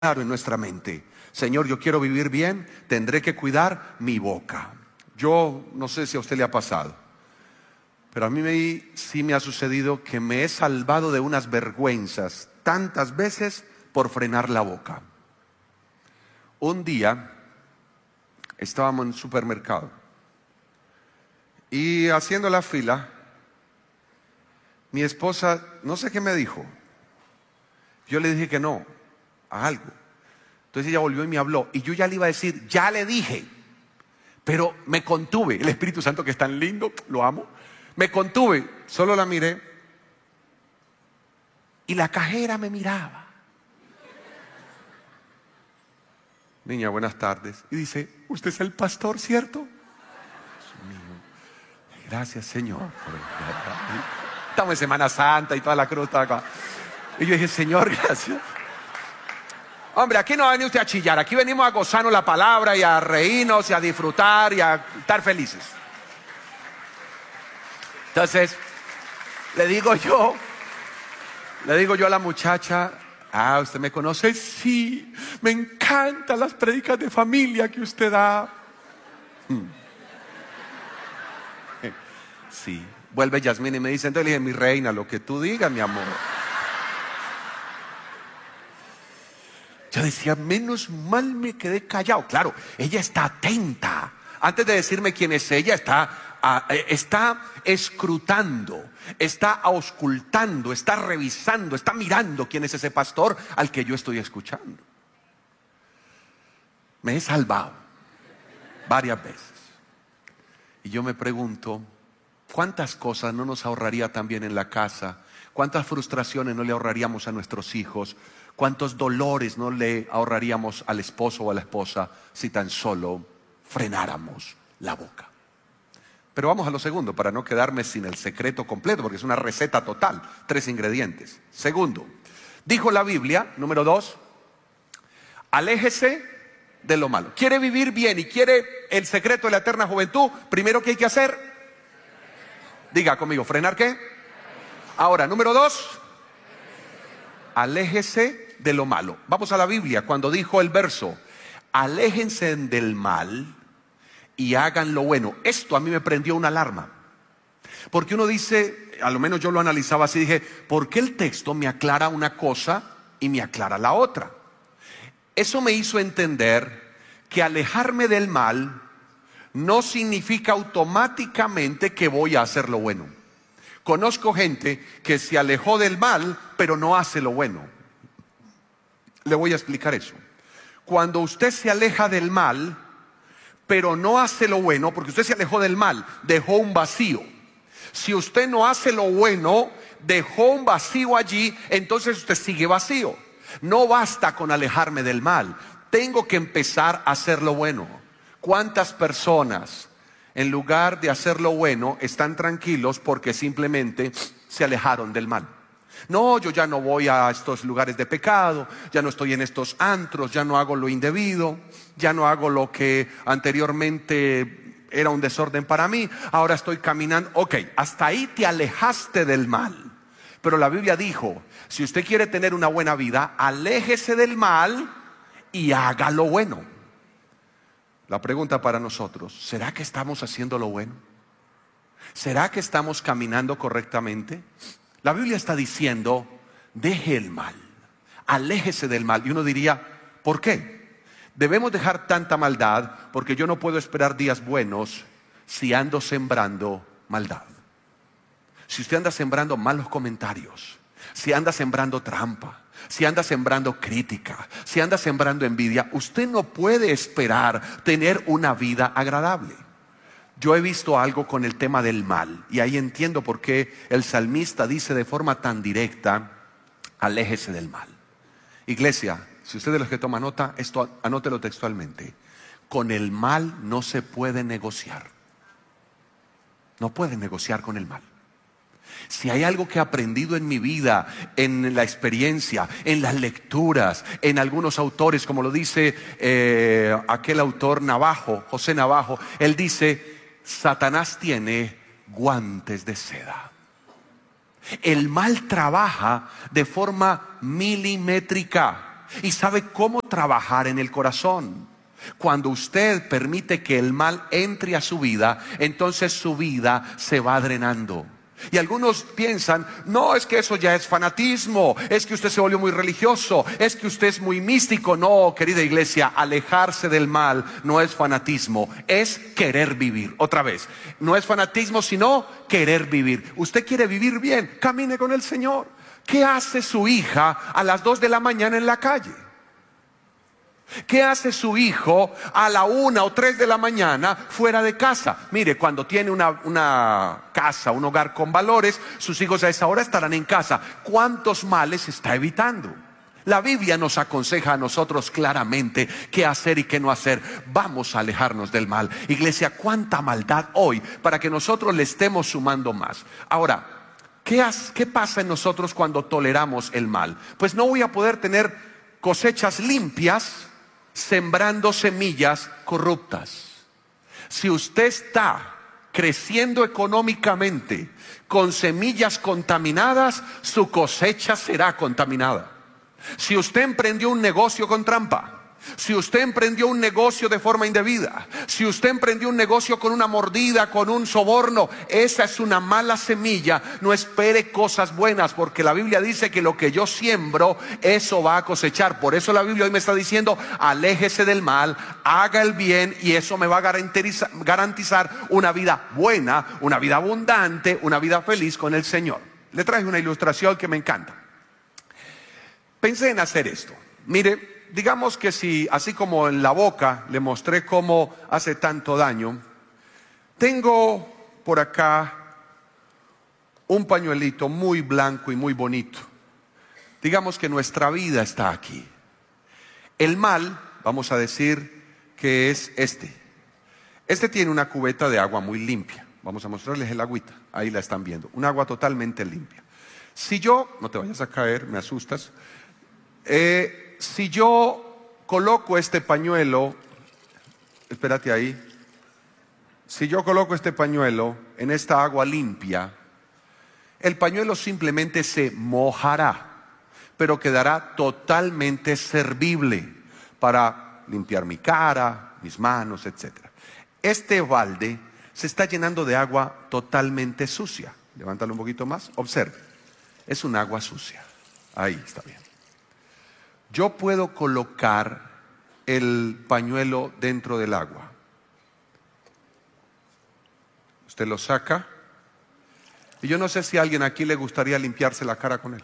claro en nuestra mente: Señor, yo quiero vivir bien, tendré que cuidar mi boca. Yo no sé si a usted le ha pasado, pero a mí sí me ha sucedido que me he salvado de unas vergüenzas tantas veces por frenar la boca. Un día estábamos en un supermercado y haciendo la fila, mi esposa, no sé qué me dijo. Yo le dije que no a algo. Entonces ella volvió y me habló, y yo ya le iba a decir, ya le dije, pero me contuve. El Espíritu Santo, que es tan lindo, lo amo. Me contuve, solo la miré y la cajera me miraba. Niña, buenas tardes. Y dice, ¿usted es el pastor, cierto? Dios mío, gracias, Señor. Estamos en Semana Santa y toda la cruz está acá. Y yo dije, Señor, gracias. Hombre, aquí no viene usted a chillar. Aquí venimos a gozarnos la palabra y a reírnos y a disfrutar y a estar felices. Entonces, le digo yo a la muchacha, ¿usted me conoce? Sí, me encantan las prédicas de familia que usted da. Sí, vuelve Yasmín y me dice, entonces le dije, mi reina, lo que tú digas, mi amor. Yo decía, menos mal me quedé callado. Claro, ella está atenta. Antes de decirme quién es ella, está escrutando, está auscultando, está revisando, está mirando quién es ese pastor al que yo estoy escuchando. Me he salvado varias veces. Y yo me pregunto, ¿cuántas cosas no nos ahorraría también en la casa? ¿Cuántas frustraciones no le ahorraríamos a nuestros hijos? ¿Cuántos dolores no le ahorraríamos al esposo o a la esposa si tan solo frenáramos la boca? Pero vamos a lo segundo, para no quedarme sin el secreto completo, porque es una receta total, 3 ingredientes. Segundo, dijo la Biblia, número 2, aléjese de lo malo. ¿Quiere vivir bien y quiere el secreto de la eterna juventud? Primero, ¿qué hay que hacer? Diga conmigo, ¿frenar qué? Ahora, número 2, aléjese de lo malo. Vamos a la Biblia, cuando dijo el verso, aléjense del mal y hagan lo bueno. Esto a mí me prendió una alarma, porque uno dice, a lo menos yo lo analizaba así, dije, ¿por qué el texto me aclara una cosa y me aclara la otra? Eso me hizo entender que alejarme del mal no significa automáticamente que voy a hacer lo bueno. Conozco gente que se alejó del mal, pero no hace lo bueno. Le voy a explicar eso. Cuando usted se aleja del mal, pero no hace lo bueno, porque usted se alejó del mal, dejó un vacío. Si usted no hace lo bueno, dejó un vacío allí, entonces usted sigue vacío. No basta con alejarme del mal, tengo que empezar a hacer lo bueno. ¿Cuántas personas, en lugar de hacer lo bueno, están tranquilos porque simplemente se alejaron del mal? No, yo ya no voy a estos lugares de pecado, ya no estoy en estos antros, ya no hago lo indebido, ya no hago lo que anteriormente era un desorden para mí, ahora estoy caminando. Ok, hasta ahí te alejaste del mal. Pero la Biblia dijo, si usted quiere tener una buena vida, aléjese del mal y haga lo bueno. La pregunta para nosotros, ¿será que estamos haciendo lo bueno? ¿Será que estamos caminando correctamente? La Biblia está diciendo, deje el mal, aléjese del mal. Y uno diría, ¿por qué? Debemos dejar tanta maldad porque yo no puedo esperar días buenos si ando sembrando maldad. Si usted anda sembrando malos comentarios, si anda sembrando trampa, si anda sembrando crítica, si anda sembrando envidia, usted no puede esperar tener una vida agradable. Yo he visto algo con el tema del mal, y ahí entiendo por qué el salmista dice de forma tan directa, aléjese del mal. Iglesia, si usted de los que toma nota, esto anótelo textualmente. Con el mal no se puede negociar. No puede negociar con el mal. Si hay algo que he aprendido en mi vida, en la experiencia, en las lecturas, en algunos autores, como lo dice aquel autor Navajo, José Navajo, él dice, Satanás tiene guantes de seda. El mal trabaja de forma milimétrica. y sabe cómo trabajar en el corazón. Cuando usted permite que el mal entre a su vida, entonces su vida se va drenando. Y algunos piensan, no, es que eso ya es fanatismo, es que usted se volvió muy religioso, es que usted es muy místico. No, querida iglesia, alejarse del mal no es fanatismo, es querer vivir. Otra vez, no es fanatismo, sino querer vivir. Usted quiere vivir bien, camine con el Señor. ¿Qué hace su hija a las 2 de la mañana en la calle? ¿Qué hace su hijo a la 1 o 3 de la mañana fuera de casa? Mire, cuando tiene una casa, un hogar con valores, sus hijos a esa hora estarán en casa. ¿Cuántos males está evitando? La Biblia nos aconseja a nosotros claramente qué hacer y qué no hacer. Vamos a alejarnos del mal. Iglesia, cuánta maldad hoy para que nosotros le estemos sumando más. Ahora, ¿qué pasa en nosotros cuando toleramos el mal? Pues no voy a poder tener cosechas limpias sembrando semillas corruptas. Si usted está creciendo económicamente con semillas contaminadas, su cosecha será contaminada. Si usted emprendió un negocio con trampa, si usted emprendió un negocio de forma indebida, si usted emprendió un negocio con una mordida, con un soborno, esa es una mala semilla. No espere cosas buenas, porque la Biblia dice que lo que yo siembro, eso va a cosechar. Por eso la Biblia hoy me está diciendo, aléjese del mal, haga el bien, y eso me va a garantizar una vida buena, una vida abundante, una vida feliz con el Señor. Le traje una ilustración que me encanta. Pensé en hacer esto. Mire, digamos que si, así como en la boca le mostré cómo hace tanto daño, tengo por acá un pañuelito muy blanco y muy bonito. Digamos que nuestra vida está aquí. El mal, vamos a decir que es este. Este tiene una cubeta de agua muy limpia. Vamos a mostrarles el agüita. Ahí la están viendo. Un agua totalmente limpia. Si yo, no te vayas a caer, me asustas. Si yo coloco este pañuelo, espérate ahí, si yo coloco este pañuelo en esta agua limpia, el pañuelo simplemente se mojará, pero quedará totalmente servible para limpiar mi cara, mis manos, etc. Este balde se está llenando de agua totalmente sucia. Levántalo un poquito más, observe, es un agua sucia. Ahí está bien. Yo puedo colocar el pañuelo dentro del agua. Usted lo saca. Y yo no sé si a alguien aquí le gustaría limpiarse la cara con él.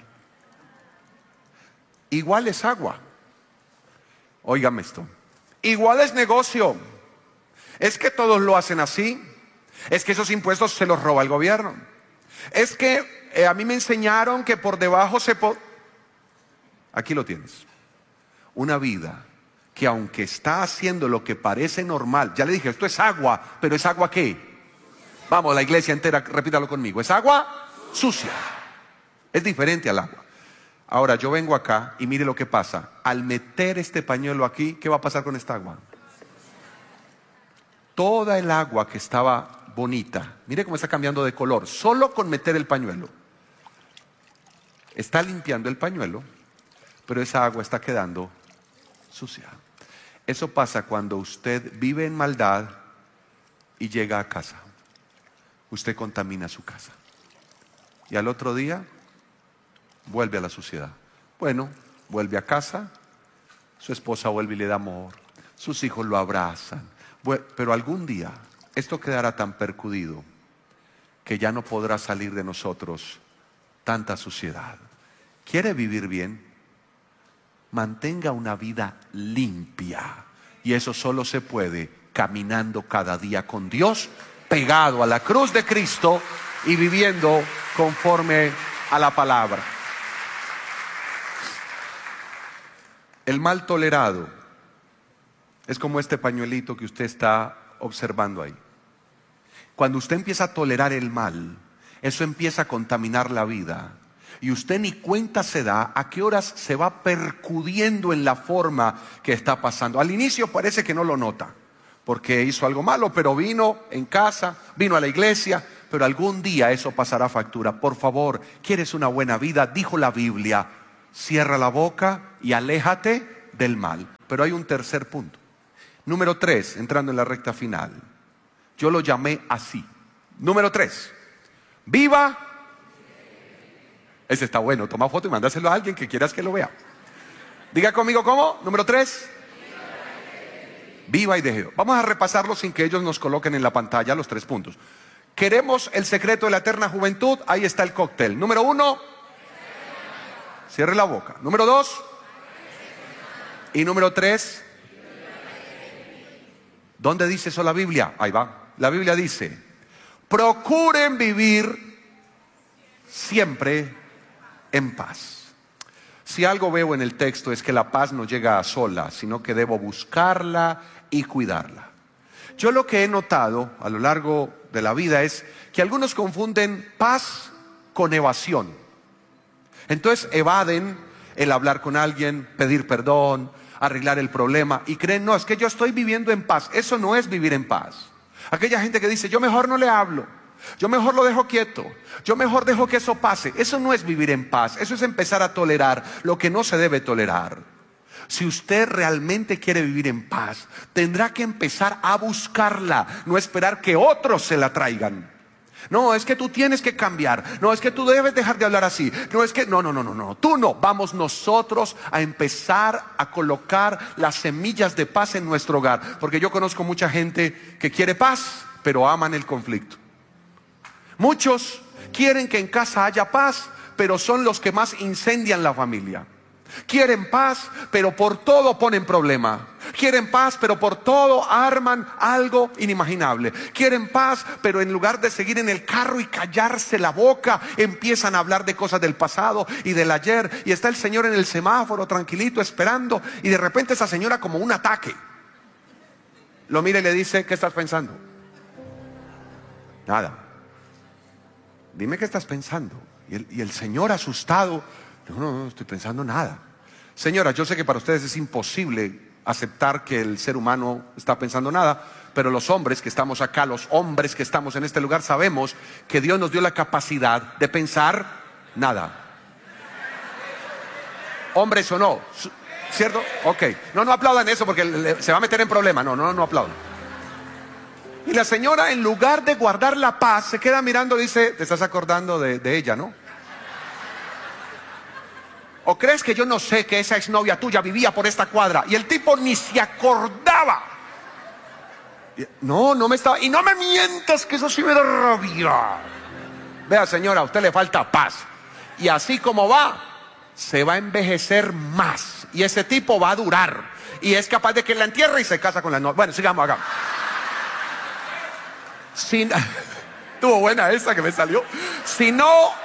Igual es agua. Óigame esto. Igual es negocio. Es que todos lo hacen así. Es que esos impuestos se los roba el gobierno. Es que a mí me enseñaron que por debajo Aquí lo tienes. Una vida que aunque está haciendo lo que parece normal, ya le dije, esto es agua, pero ¿es agua qué? Vamos, la iglesia entera, repítalo conmigo, es agua sucia, es diferente al agua. Ahora yo vengo acá y mire lo que pasa, al meter este pañuelo aquí, ¿qué va a pasar con esta agua? Toda el agua que estaba bonita, mire cómo está cambiando de color, solo con meter el pañuelo. Está limpiando el pañuelo, pero esa agua está quedando sucia. Eso pasa cuando usted vive en maldad y llega a casa. Usted contamina su casa. Y al otro día vuelve a la suciedad. Bueno, vuelve a casa, su esposa vuelve y le da amor, sus hijos lo abrazan. Pero algún día esto quedará tan percudido que ya no podrá salir de nosotros tanta suciedad. ¿Quiere vivir bien? Mantenga una vida limpia, y eso solo se puede caminando cada día con Dios, pegado a la cruz de Cristo y viviendo conforme a la palabra. El mal tolerado es como este pañuelito que usted está observando ahí. Cuando usted empieza a tolerar el mal, eso empieza a contaminar la vida. Y usted ni cuenta se da a qué horas se va percudiendo en la forma que está pasando. Al inicio parece que no lo nota, porque hizo algo malo, pero vino en casa, vino a la iglesia, pero algún día eso pasará factura. Por favor, ¿quieres una buena vida? Dijo la Biblia, cierra la boca y aléjate del mal. Pero hay un tercer punto. Número 3, entrando en la recta final. Yo lo llamé así. Número 3, viva. Ese está bueno, toma foto y mándaselo a alguien que quieras que lo vea. Diga conmigo, ¿cómo? Número 3, viva y deje. Vamos a repasarlo sin que ellos nos coloquen en la pantalla los 3 puntos. ¿Queremos el secreto de la eterna juventud? Ahí está el cóctel. Número 1, cierre la boca. Número 2, y número 3, ¿dónde dice eso la Biblia? Ahí va. La Biblia dice, procuren vivir siempre en paz. Si algo veo en el texto es que la paz no llega a sola, sino que debo buscarla y cuidarla. Yo lo que he notado a lo largo de la vida es que algunos confunden paz con evasión. Entonces evaden el hablar con alguien, pedir perdón, arreglar el problema y creen, no, es que yo estoy viviendo en paz. Eso no es vivir en paz. Aquella gente que dice, yo mejor no le hablo, yo mejor lo dejo quieto, yo mejor dejo que eso pase. Eso no es vivir en paz. Eso es empezar a tolerar lo que no se debe tolerar. Si usted realmente quiere vivir en paz, tendrá que empezar a buscarla, no esperar que otros se la traigan. No, es que tú tienes que cambiar. No, es que tú debes dejar de hablar así. No, es que no, tú no. Vamos nosotros a empezar a colocar las semillas de paz en nuestro hogar. Porque yo conozco mucha gente que quiere paz, pero aman el conflicto. Muchos quieren que en casa haya paz, pero son los que más incendian la familia. Quieren paz, pero por todo ponen problema. Quieren paz, pero por todo arman algo inimaginable. Quieren paz, pero en lugar de seguir en el carro y callarse la boca, empiezan a hablar de cosas del pasado y del ayer. Y está el señor en el semáforo tranquilito esperando, y de repente esa señora como un ataque lo mira y le dice, ¿qué estás pensando? Nada. Dime qué estás pensando. Y el señor asustado, no estoy pensando nada. Señora, yo sé que para ustedes es imposible aceptar que el ser humano está pensando nada, pero los hombres que estamos acá, los hombres que estamos en este lugar, sabemos que Dios nos dio la capacidad de pensar nada. ¿Hombres o no? ¿Cierto? Ok. No aplaudan eso porque se va a meter en problema. No aplaudan. Y la señora, en lugar de guardar la paz, se queda mirando y dice, te estás acordando de ella, ¿no? ¿O crees que yo no sé que esa exnovia tuya vivía por esta cuadra? Y el tipo ni se acordaba. No me estaba. Y no me mientas que eso sí me da rabia. Vea, señora, a usted le falta paz. Y así como va, se va a envejecer más. Y ese tipo va a durar. Y es capaz de que la entierre y se casa con la novia. Bueno, sigamos acá. Estuvo buena esa que me salió. Si no...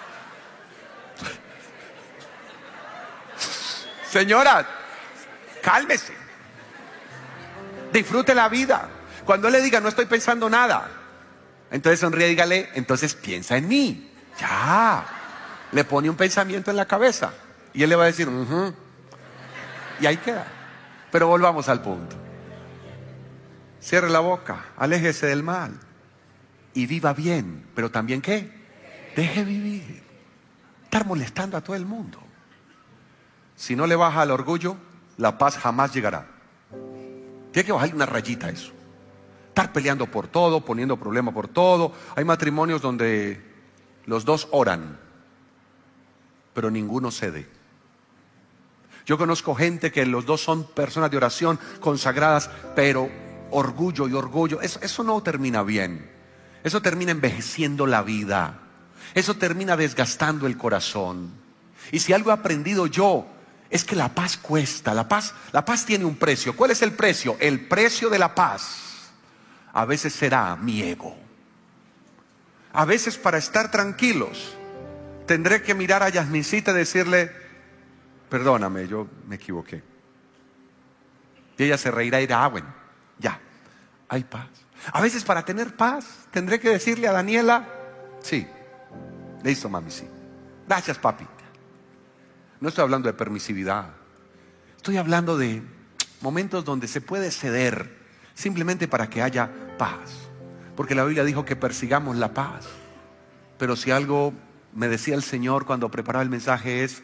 Señora, cálmese. Disfrute la vida. Cuando él le diga, no estoy pensando nada, entonces sonríe y dígale, entonces piensa en mí. Ya. Le pone un pensamiento en la cabeza. Y él le va a decir, y ahí queda. Pero volvamos al punto. Cierre la boca, aléjese del mal y viva bien. Pero también, ¿qué? Deje vivir. Estar molestando a todo el mundo. Si no le baja al orgullo, la paz jamás llegará. Tiene que bajarle una rayita a eso. Estar peleando por todo, poniendo problema por todo. Hay matrimonios donde los dos oran, pero ninguno cede. Yo conozco gente que los dos son personas de oración consagradas, pero orgullo y orgullo, eso no termina bien. Eso termina envejeciendo la vida. Eso termina desgastando el corazón. Y si algo he aprendido yo, es que la paz cuesta. La paz tiene un precio. ¿Cuál es el precio? El precio de la paz a veces será mi ego. A veces, para estar tranquilos, tendré que mirar a Yasmincita y decirle, perdóname, yo me equivoqué. Y ella se reirá y dirá, bueno, ya, hay paz. A veces, para tener paz, tendré que decirle a Daniela, sí, listo mami, sí, gracias papi. No estoy hablando de permisividad. Estoy hablando de momentos donde se puede ceder simplemente para que haya paz. Porque la Biblia dijo que persigamos la paz. Pero si algo me decía el Señor cuando preparaba el mensaje es,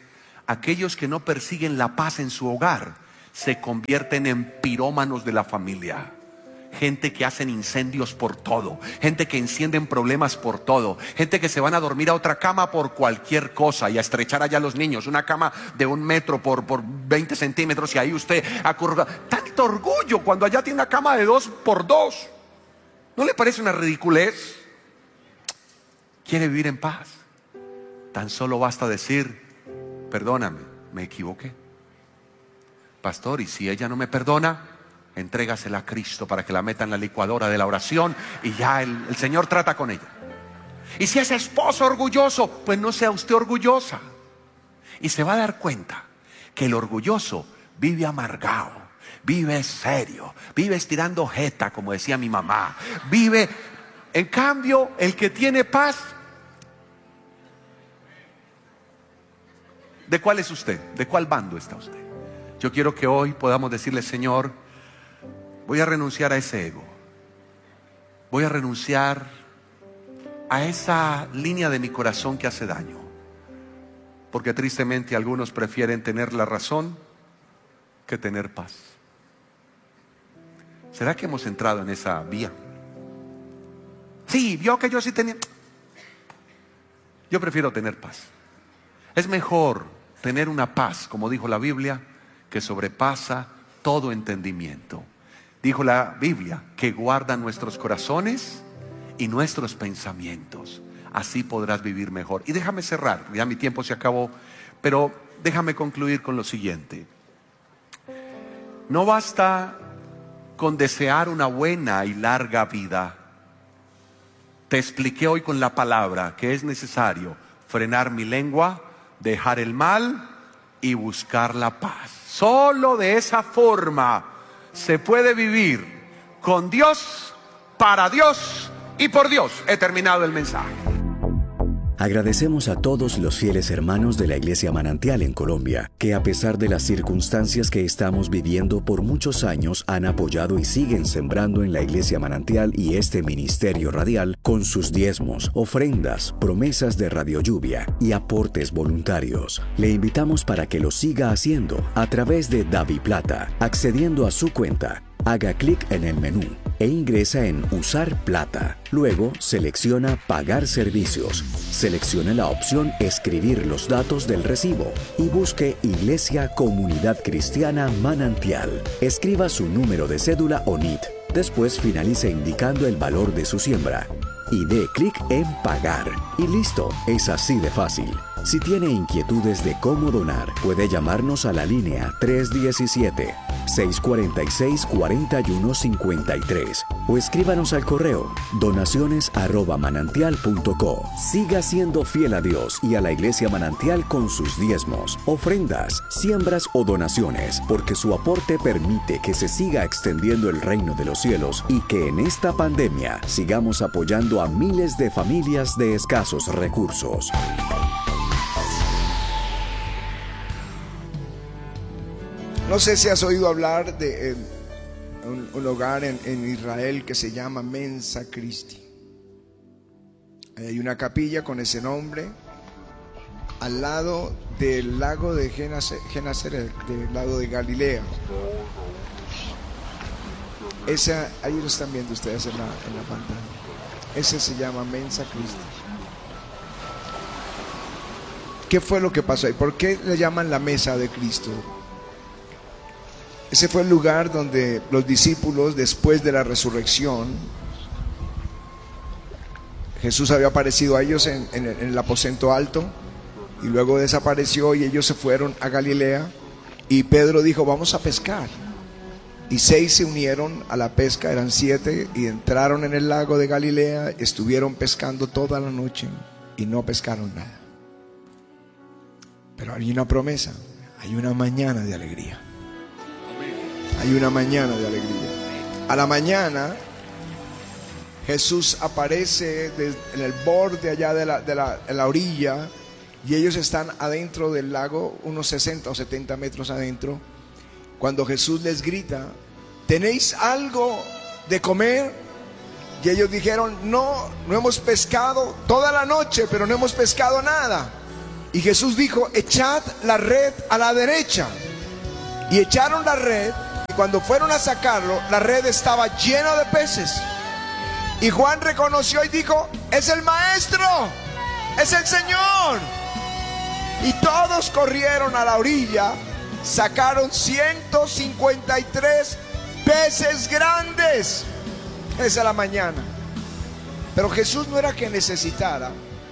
aquellos que no persiguen la paz en su hogar se convierten en pirómanos de la familia. Gente que hacen incendios por todo, gente que encienden problemas por todo, gente que se van a dormir a otra cama por cualquier cosa y a estrechar allá a los niños, una cama de 1 metro por 20 centímetros y ahí usted acurruca. Tanto orgullo cuando allá tiene una cama de 2 por 2. ¿No le parece una ridiculez? ¿Quiere vivir en paz? Tan solo basta decir: perdóname, me equivoqué. Pastor, ¿y si ella no me perdona? Entrégasela a Cristo para que la meta en la licuadora de la oración y ya el Señor trata con ella. Y si es esposo orgulloso, pues no sea usted orgullosa. Y se va a dar cuenta que el orgulloso vive amargado, vive serio, vive estirando jeta, como decía mi mamá. Vive, en cambio, el que tiene paz. ¿De cuál es usted? ¿De cuál bando está usted? Yo quiero que hoy podamos decirle: Señor, voy a renunciar a ese ego. Voy a renunciar a esa línea de mi corazón que hace daño. Porque tristemente algunos prefieren tener la razón que tener paz. ¿Será que hemos entrado en esa vía? Sí, vio que yo sí tenía. Yo prefiero tener paz. Es mejor tener una paz, como dijo la Biblia, que sobrepasa todo entendimiento. Dijo la Biblia que guarda nuestros corazones y nuestros pensamientos. Así podrás vivir mejor. Y déjame cerrar, ya mi tiempo se acabó, pero déjame concluir con lo siguiente. No basta con desear una buena y larga vida. Te expliqué hoy con la palabra que es necesario frenar mi lengua, dejar el mal y buscar la paz. Solo de esa forma se puede vivir con Dios, para Dios y por Dios. He terminado el mensaje. Agradecemos a todos los fieles hermanos de la Iglesia Manantial en Colombia, que a pesar de las circunstancias que estamos viviendo por muchos años han apoyado y siguen sembrando en la Iglesia Manantial y este ministerio radial con sus diezmos, ofrendas, promesas de Radio Lluvia y aportes voluntarios. Le invitamos para que lo siga haciendo a través de DaviPlata, accediendo a su cuenta. Haga clic en el menú e ingresa en Usar Plata. Luego selecciona Pagar servicios. Seleccione la opción Escribir los datos del recibo y busque Iglesia Comunidad Cristiana Manantial. Escriba su número de cédula o NIT. Después finalice indicando el valor de su siembra y dé clic en Pagar. Y listo, es así de fácil. Si tiene inquietudes de cómo donar, puede llamarnos a la línea 317-646-4153 o escríbanos al correo donaciones@manantial.co. Siga siendo fiel a Dios y a la Iglesia Manantial con sus diezmos, ofrendas, siembras o donaciones, porque su aporte permite que se siga extendiendo el reino de los cielos y que en esta pandemia sigamos apoyando a miles de familias de escasos recursos. No sé si has oído hablar de un hogar en Israel que se llama Mensa Christi. Hay una capilla con ese nombre al lado del lago de Genazaret, del lago de Galilea. Ahí lo están viendo ustedes en la pantalla. Ese se llama Mensa Christi. ¿Qué fue lo que pasó ahí? ¿Por qué le llaman la mesa de Cristo? Ese fue el lugar donde los discípulos, después de la resurrección, Jesús había aparecido a ellos en el aposento alto y luego desapareció y ellos se fueron a Galilea y Pedro dijo: vamos a pescar. Y 6 se unieron a la pesca, eran 7, y entraron en el lago de Galilea, estuvieron pescando toda la noche y no pescaron nada. Pero hay una promesa, hay una mañana de alegría. Hay una mañana de alegría. A la mañana Jesús aparece en el borde allá de la orilla y ellos están adentro del lago, unos 60 o 70 metros adentro. Cuando Jesús les grita: ¿tenéis algo de comer? Y ellos dijeron: no hemos pescado toda la noche, pero no hemos pescado nada. Y Jesús dijo: echad la red a la derecha. Y echaron la red, y cuando fueron a sacarlo, la red estaba llena de peces. Y Juan reconoció y dijo: es el Maestro, es el Señor. Y todos corrieron a la orilla, sacaron 153 peces grandes. Esa es la mañana. Pero Jesús no era que necesitara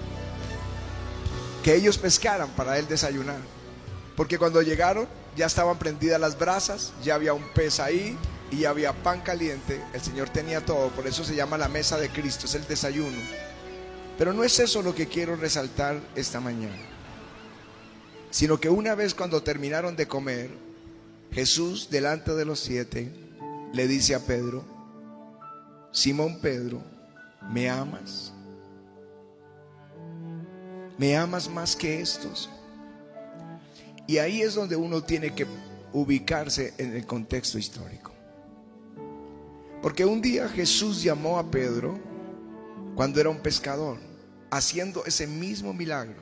que ellos pescaran para él desayunar, porque cuando llegaron ya estaban prendidas las brasas, ya había un pez ahí y ya había pan caliente. El Señor tenía todo, por eso se llama la mesa de Cristo, es el desayuno. Pero no es eso lo que quiero resaltar esta mañana, sino que una vez cuando terminaron de comer, Jesús delante de los 7 le dice a Pedro: Simón Pedro, ¿me amas? ¿Me amas más que estos? Y ahí es donde uno tiene que ubicarse en el contexto histórico. Porque un día Jesús llamó a Pedro cuando era un pescador, haciendo ese mismo milagro.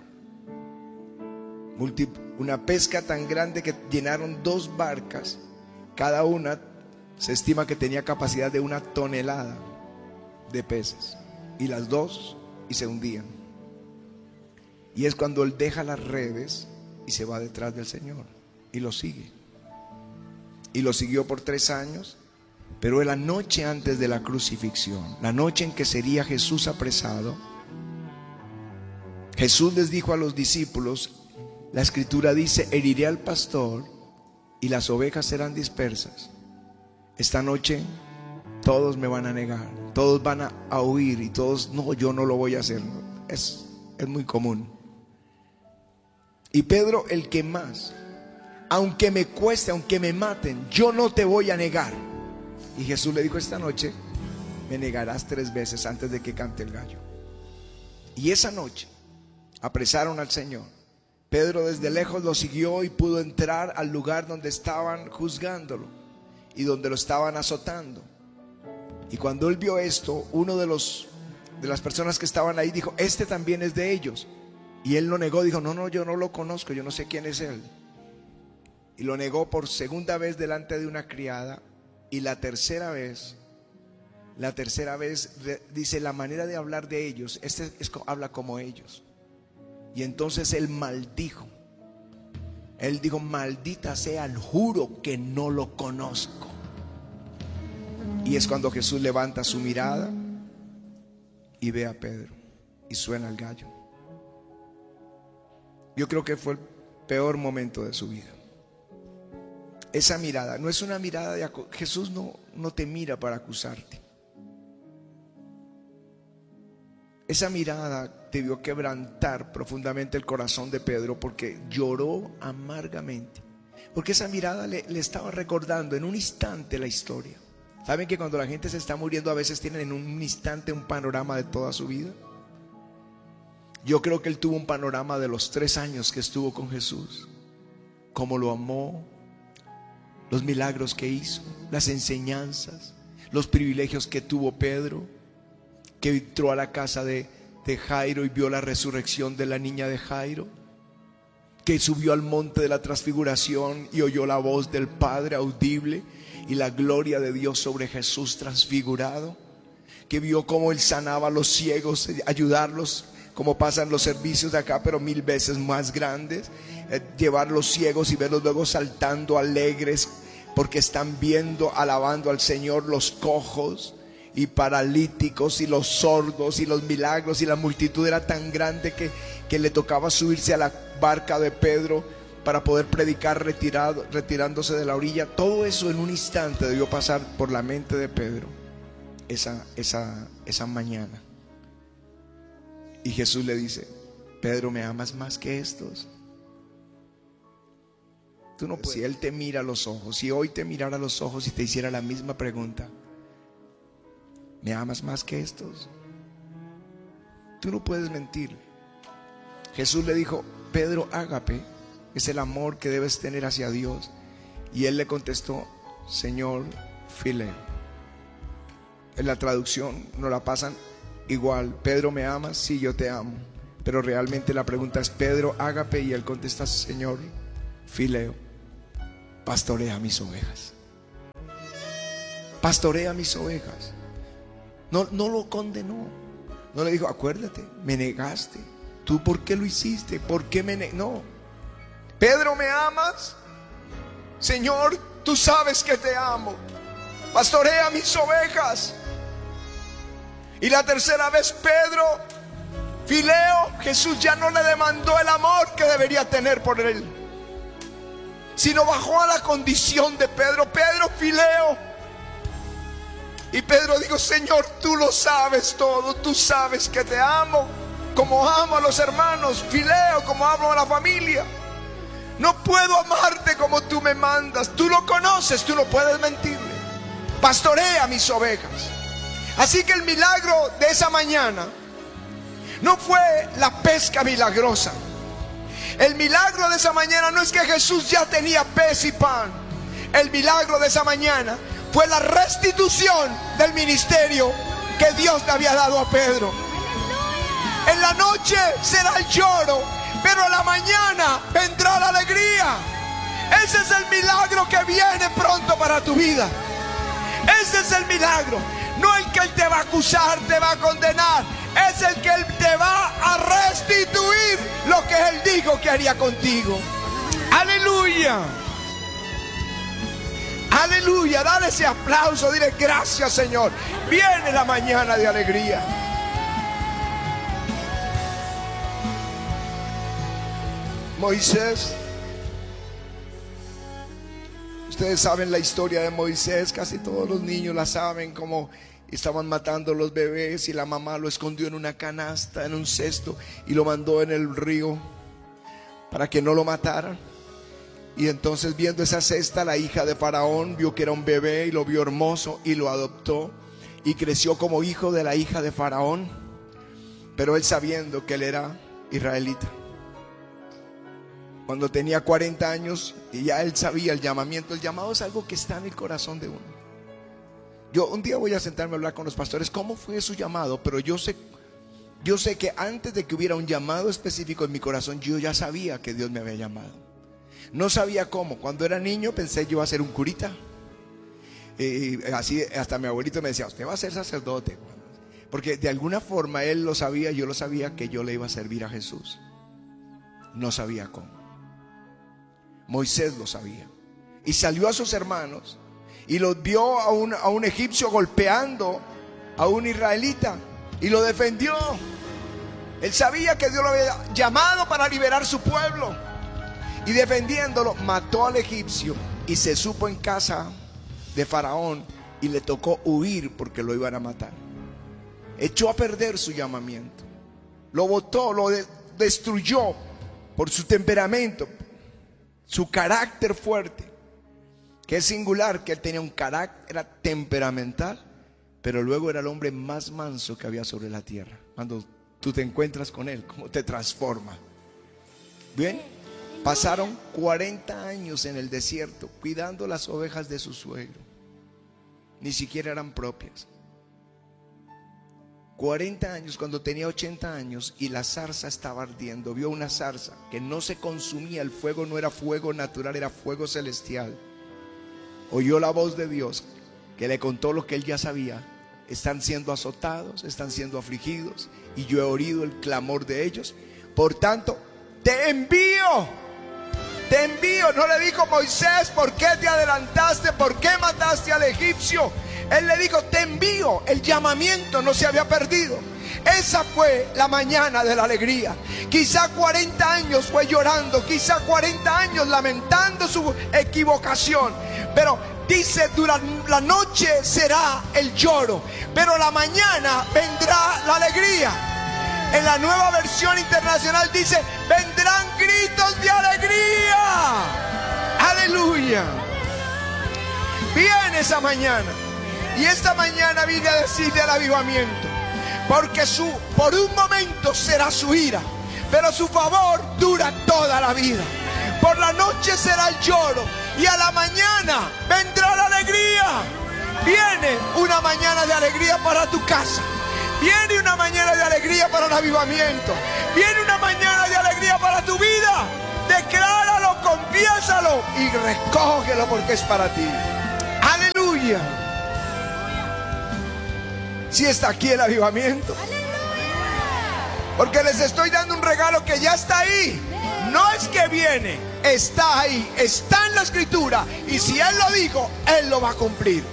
Una pesca tan grande que llenaron 2 barcas, cada una se estima que tenía capacidad de 1 tonelada de peces, y las 2 y se hundían. Y es cuando él deja las redes y se va detrás del Señor y lo sigue. Y lo siguió por 3 años. Pero en la noche antes de la crucifixión, la noche en que sería Jesús apresado, Jesús les dijo a los discípulos, la escritura dice: heriré al pastor y las ovejas serán dispersas. Esta noche todos me van a negar, todos van a huir, y todos: no, yo no lo voy a hacer. Es muy común. Y Pedro, el que más: aunque me cueste, aunque me maten, yo no te voy a negar. Y Jesús le dijo: esta noche me negarás 3 veces antes de que cante el gallo. Y esa noche apresaron al Señor. Pedro desde lejos lo siguió y pudo entrar al lugar donde estaban juzgándolo y donde lo estaban azotando. Y cuando él vio esto, uno de las personas que estaban ahí dijo: este también es de ellos. Y él lo negó, dijo: no, yo no lo conozco, yo no sé quién es él. Y lo negó por segunda vez delante de una criada. Y la tercera vez dice: la manera de hablar de ellos, habla como ellos. Y entonces él maldijo. Él dijo: maldita sea, juro que no lo conozco. Y es cuando Jesús levanta su mirada y ve a Pedro y suena el gallo. Yo creo que fue el peor momento de su vida. Esa mirada no es una mirada de Jesús no te mira para acusarte. Esa mirada debió quebrantar profundamente el corazón de Pedro, porque lloró amargamente, porque esa mirada le estaba recordando en un instante la historia. ¿Saben que cuando la gente se está muriendo a veces tienen en un instante un panorama de toda su vida? Yo creo que él tuvo un panorama de los 3 años que estuvo con Jesús, cómo lo amó, los milagros que hizo, las enseñanzas, los privilegios que tuvo Pedro, que entró a la casa de Jairo y vio la resurrección de la niña de Jairo, que subió al monte de la transfiguración y oyó la voz del Padre audible y la gloria de Dios sobre Jesús transfigurado, que vio cómo él sanaba a los ciegos, ayudarlos como pasan los servicios de acá, pero 1000 veces más grandes, llevar los ciegos y verlos luego saltando alegres porque están viendo, alabando al Señor, los cojos y paralíticos y los sordos, y los milagros, y la multitud era tan grande que le tocaba subirse a la barca de Pedro para poder predicar retirándose de la orilla. Todo eso en un instante debió pasar por la mente de Pedro esa mañana. Y Jesús le dice: Pedro, ¿me amas más que estos? Tú no puedes. Si él te mira a los ojos, si hoy te mirara a los ojos y te hiciera la misma pregunta: ¿me amas más que estos? Tú no puedes mentir. Jesús le dijo: Pedro, ágape, es el amor que debes tener hacia Dios. Y él le contestó: Señor, fileo. En la traducción nos la pasan igual: Pedro, ¿me amas? Sí, yo te amo. Pero realmente la pregunta es: Pedro, ágape, y él contesta: Señor, fileo, pastorea mis ovejas. Pastorea mis ovejas. No lo condenó. No le dijo: acuérdate, me negaste. ¿Tú por qué lo hiciste? ¿Por qué me negaste? No. Pedro, ¿me amas? Señor, tú sabes que te amo. Pastorea mis ovejas. Y la tercera vez, Pedro, fileo, Jesús ya no le demandó el amor que debería tener por él, sino bajó a la condición de Pedro: Pedro, fileo. Y Pedro dijo: Señor, tú lo sabes todo, tú sabes que te amo, como amo a los hermanos, fileo, como amo a la familia. No puedo amarte como tú me mandas. Tú lo conoces, tú no puedes mentirme. Pastorea mis ovejas. Así que el milagro de esa mañana no fue la pesca milagrosa. El milagro de esa mañana no es que Jesús ya tenía pez y pan. El milagro de esa mañana fue la restitución del ministerio que Dios le había dado a Pedro. En la noche será el lloro, pero en la mañana vendrá la alegría. Ese es el milagro que viene pronto para tu vida. Ese es el milagro. No el que Él te va a acusar, te va a condenar. Es el que Él te va a restituir lo que Él dijo que haría contigo. Aleluya. Aleluya. Dale ese aplauso. Dile: gracias, Señor. Viene la mañana de alegría. Moisés. Ustedes saben la historia de Moisés. Casi todos los niños la saben. Como estaban matando los bebés y la mamá lo escondió en una canasta, en un cesto, y lo mandó en el río para que no lo mataran. Y entonces, viendo esa cesta, la hija de Faraón vio que era un bebé y lo vio hermoso y lo adoptó, y creció como hijo de la hija de Faraón, pero él sabiendo que él era israelita. Cuando tenía 40 años, y ya él sabía el llamamiento. El llamado es algo que está en el corazón de uno. Yo un día voy a sentarme a hablar con los pastores cómo fue su llamado, pero yo sé que antes de que hubiera un llamado específico en mi corazón, yo ya sabía que Dios me había llamado. No sabía cómo. Cuando era niño pensé yo iba a ser un curita, y así hasta mi abuelito me decía: usted va a ser sacerdote, porque de alguna forma él lo sabía, yo lo sabía, que yo le iba a servir a Jesús. No sabía cómo. Moisés lo sabía, y salió a sus hermanos y los vio a un egipcio golpeando a un israelita, y lo defendió. Él sabía que Dios lo había llamado para liberar su pueblo, y defendiéndolo mató al egipcio, y se supo en casa de Faraón, y le tocó huir porque lo iban a matar. Echó a perder su llamamiento, lo botó, lo destruyó por su temperamento, su carácter fuerte, que es singular, que él tenía un carácter, era temperamental, pero luego era el hombre más manso que había sobre la tierra. Cuando tú te encuentras con él, cómo te transforma. Bien, pasaron 40 años en el desierto cuidando las ovejas de su suegro. Ni siquiera eran propias. 40 años, cuando tenía 80 años y la zarza estaba ardiendo. Vio una zarza que no se consumía. El fuego no era fuego natural, era fuego celestial. Oyó la voz de Dios que le contó lo que él ya sabía: están siendo azotados, están siendo afligidos, y yo he oído el clamor de ellos. Por tanto, te envío. Te envío. No le dijo: Moisés, ¿por qué te adelantaste? ¿Por qué mataste al egipcio? Él le dijo: te envío. El llamamiento no se había perdido. Esa fue la mañana de la alegría. Quizá 40 años fue llorando, quizá 40 años lamentando su equivocación, pero dice: durante la noche será el lloro, pero la mañana vendrá la alegría. En la Nueva Versión Internacional dice: vendrán gritos de alegría. Aleluya. Viene esa mañana. Y esta mañana vine a decirle al avivamiento, porque por un momento será su ira, pero su favor dura toda la vida. Por la noche será el lloro, y a la mañana vendrá la alegría. Viene una mañana de alegría para tu casa. Viene una mañana de alegría para el avivamiento. Viene una mañana de alegría para tu vida. Decláralo, confiésalo y recógelo porque es para ti. Aleluya. Si está aquí el avivamiento. Porque les estoy dando un regalo que ya está ahí. No es que viene, está ahí, está en la escritura. Y si Él lo dijo, Él lo va a cumplir.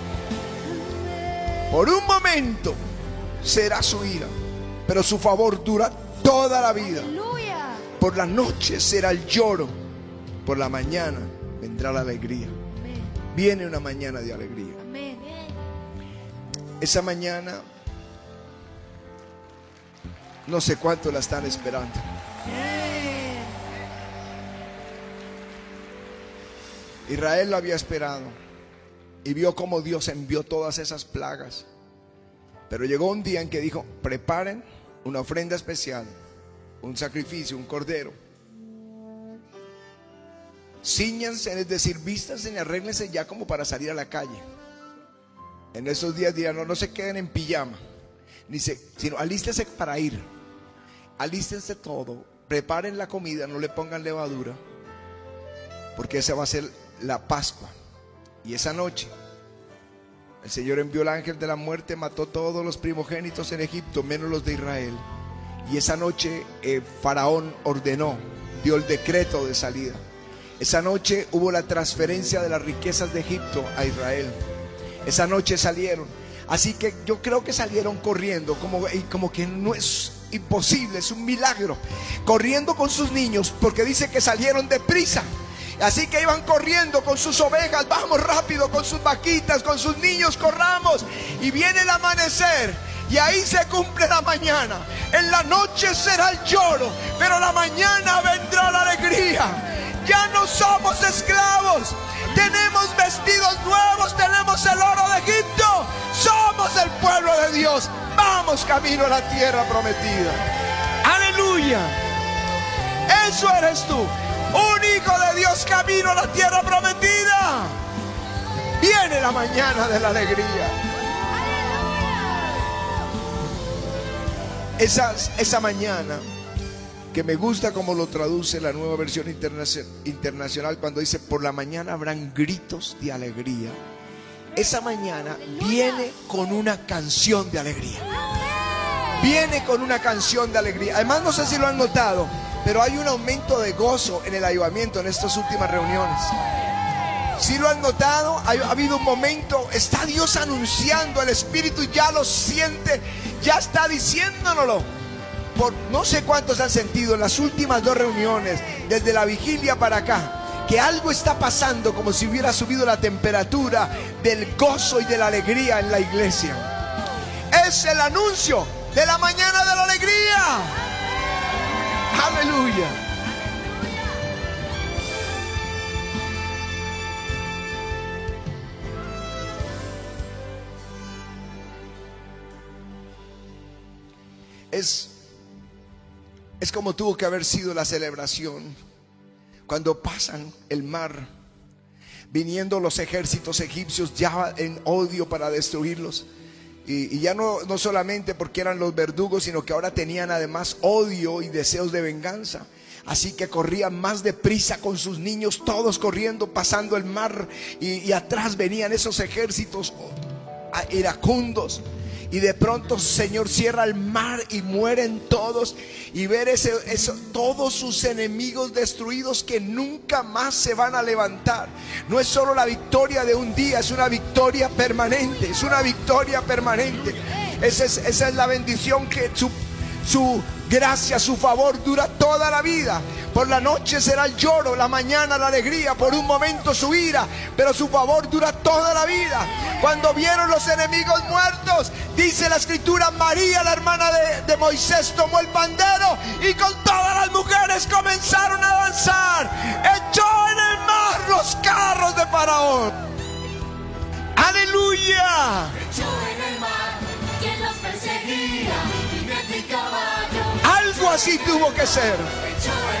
Por un momento será su ira, pero su favor dura toda la vida. Por la noche será el lloro, por la mañana vendrá la alegría. Viene una mañana de alegría. Esa mañana no sé cuánto la están esperando. Israel lo había esperado y vio cómo Dios envió todas esas plagas. Pero llegó un día en que dijo: preparen una ofrenda especial, un sacrificio, un cordero. Cíñanse, es decir, vístanse y arréglense ya como para salir a la calle. En esos días dirán: no se queden en pijama, sino alístense para ir. Alístense todo, preparen la comida, no le pongan levadura, porque esa va a ser la Pascua. Y esa noche el Señor envió el ángel de la muerte, mató todos los primogénitos en Egipto, menos los de Israel. Y esa noche Faraón ordenó, dio el decreto de salida. Esa noche hubo la transferencia de las riquezas de Egipto a Israel. Esa noche salieron. Así que yo creo que salieron corriendo, como que no es imposible, es un milagro. Corriendo con sus niños, porque dice que salieron deprisa. Así que iban corriendo con sus ovejas, vamos rápido, con sus vaquitas, con sus niños, corramos. Y viene el amanecer y ahí se cumple la mañana. En la noche será el lloro, pero la mañana vendrá la alegría. Ya no somos esclavos, tenemos vestidos nuevos, tenemos el oro de Egipto, somos el pueblo de Dios. Vamos camino a la tierra prometida. Aleluya. Eso eres tú, un hijo de Dios camino a la tierra prometida. Viene la mañana de la alegría. Esa mañana, que me gusta como lo traduce la Nueva Versión Internacional, cuando dice: por la mañana habrán gritos de alegría. Esa mañana viene con una canción de alegría. Viene con una canción de alegría. Además, no sé si lo han notado, pero hay un aumento de gozo en el avivamiento en estas últimas reuniones. Si lo han notado, ha habido un momento, está Dios anunciando, el Espíritu ya lo siente, ya está diciéndonoslo. Por no sé cuántos han sentido en las últimas 2 reuniones, desde la vigilia para acá, que algo está pasando, como si hubiera subido la temperatura del gozo y de la alegría en la iglesia. Es el anuncio de la mañana de la alegría. Aleluya. Es como tuvo que haber sido la celebración cuando pasan el mar, viniendo los ejércitos egipcios ya en odio para destruirlos. Y ya no solamente porque eran los verdugos, sino que ahora tenían además odio y deseos de venganza. Así que corrían más deprisa con sus niños, todos corriendo, pasando el mar. Y atrás venían esos ejércitos iracundos. Y de pronto, Señor, cierra el mar y mueren todos. Y ver todos sus enemigos destruidos, que nunca más se van a levantar. No es solo la victoria de un día, es una victoria permanente. Es una victoria permanente. Esa es la bendición, que su gracia, su favor dura toda la vida. Por la noche será el lloro, la mañana la alegría, por un momento su ira, pero su favor dura toda la vida. Cuando vieron los enemigos muertos, dice la escritura, María, la hermana de Moisés, tomó el pandero y con todas las mujeres comenzaron a danzar. Echó en el mar los carros de Faraón. Aleluya. Echó en el mar quien los perseguía, jinete y caballo. Algo así tuvo que ser.